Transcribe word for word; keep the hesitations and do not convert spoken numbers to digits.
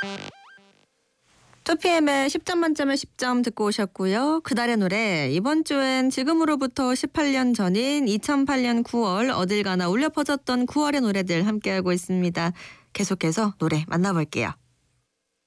투피엠의 십 점 만점에 십 점 듣고 오셨고요. 그달의 노래, 이번 주엔 지금으로부터 십팔 년 전인 이천팔 년 구월 어딜 가나 울려 퍼졌던 구월의 노래들 함께하고 있습니다. 계속해서 노래 만나볼게요.